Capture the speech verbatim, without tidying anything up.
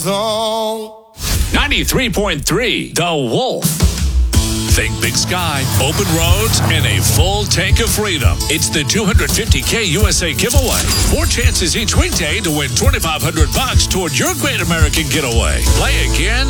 ninety-three point three The Wolf. Think big sky, open roads, and a full tank of freedom. It's the two hundred fifty K U S A giveaway. Four chances each weekday to win twenty-five hundred bucks toward your great American getaway. Play again